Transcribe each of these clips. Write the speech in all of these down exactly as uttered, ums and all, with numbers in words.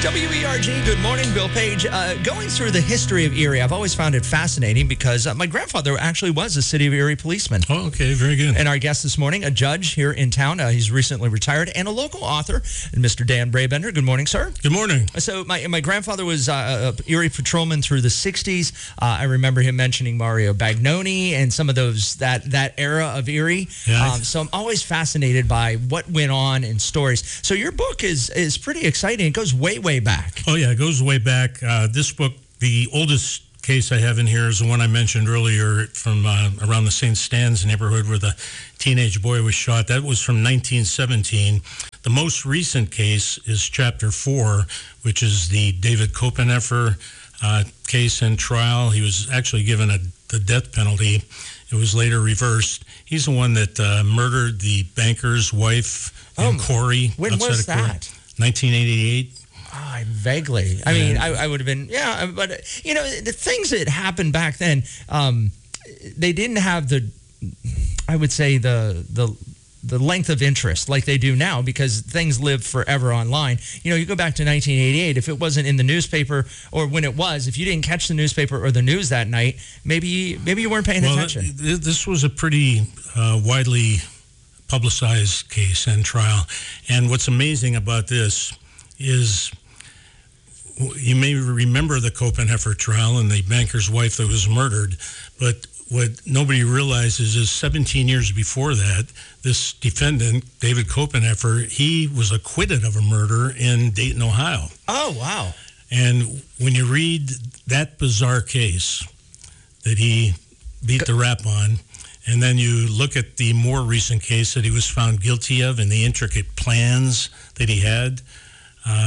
W E R G, good morning, Bill Page. Uh, going through the history of Erie, I've always found it fascinating because uh, my grandfather actually was a City of Erie policeman. Oh, okay, very good. And our guest this morning, a judge here in town. Uh, he's recently retired, and a local author, Mister Dan Brabender. Good morning, sir. Good morning. So my my grandfather was uh, a Erie patrolman through the sixties. Uh, I remember him mentioning Mario Bagnoni and some of those, that, that era of Erie. Yeah. Um, so I'm always fascinated by what went on in stories. So your book is, is pretty exciting. It goes way, way back. Oh, yeah, it goes way back. Uh, this book, the oldest case I have in here is the one I mentioned earlier from uh, around the Saint Stan's neighborhood where the teenage boy was shot. That was from nineteen seventeen. The most recent case is Chapter four, which is the David Koppenheffer uh, case and trial. He was actually given a, the death penalty. It was later reversed. He's the one that uh, murdered the banker's wife in Oh, Corey. when outside was of Corey. that? nineteen eighty-eight. Oh, vaguely. I mean, I, I would have been, yeah, but, uh, you know, the things that happened back then, um, they didn't have the, I would say, the, the, the length of interest like they do now, because things live forever online. You know, you go back to nineteen eighty-eight, if it wasn't in the newspaper, or when it was, if you didn't catch the newspaper or the news that night, maybe maybe you weren't paying well, attention. Th- this was a pretty uh, widely publicized case and trial. And what's amazing about this is, you may remember the Koppenheffer trial and the banker's wife that was murdered, but what nobody realizes is seventeen years before that, this defendant, David Koppenheffer, he was acquitted of a murder in Dayton, Ohio. Oh, wow. And when you read that bizarre case that he beat the rap on, and then you look at the more recent case that he was found guilty of and the intricate plans that he had, uh,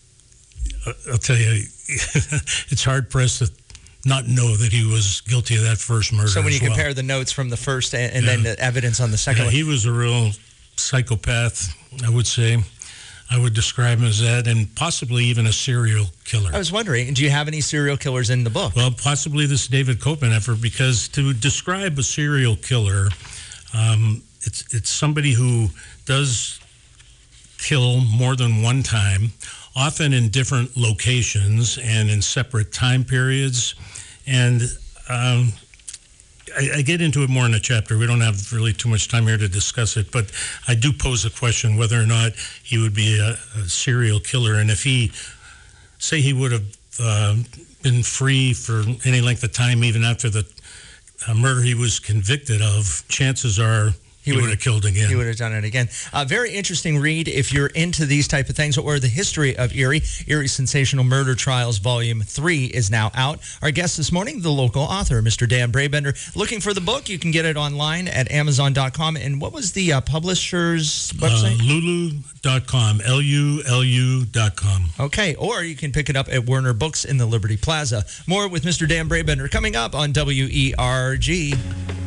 I'll tell you, it's hard-pressed to not know that he was guilty of that first murder. So when you as well. compare the notes from the first and, and Yeah. then the evidence on the second Yeah, one. he was a real psychopath, I would say. I would describe him as that, and possibly even a serial killer. I was wondering, do you have any serial killers in the book? Well, possibly this David Koppenheffer, because to describe a serial killer, um, it's it's somebody who does kill more than one time, often in different locations and in separate time periods. And um, I, I get into it more in the chapter. We don't have really too much time here to discuss it, but I do pose a question whether or not he would be a, a serial killer. And if he, say he would have uh, been free for any length of time, even after the uh, murder he was convicted of, chances are he, he would have killed again. He would have done it again. Uh, very interesting read if you're into these type of things, or the history of Erie. Erie Sensational Murder Trials Volume three is now out. Our guest this morning, the local author, Mister Dan Brabender. Looking for the book, you can get it online at amazon dot com. And what was the uh, publisher's website? Uh, Lulu dot com, L U L U dot com. Okay, or you can pick it up at Werner Books in the Liberty Plaza. More with Mister Dan Brabender coming up on W E R G.